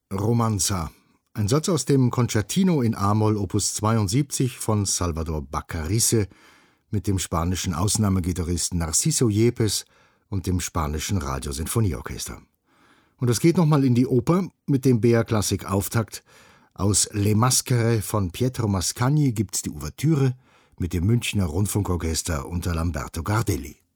Romanza, ein Satz aus dem Concertino in A-Moll Opus 72 von Salvador Baccarisse mit dem spanischen Ausnahmegitarristen Narciso Yepes und dem spanischen Radiosinfonieorchester. Und es geht nochmal in die Oper mit dem BR-Klassik-Auftakt. Aus Le Maschere von Pietro Mascagni gibt's die Ouvertüre mit dem Münchner Rundfunkorchester unter Lamberto Gardelli.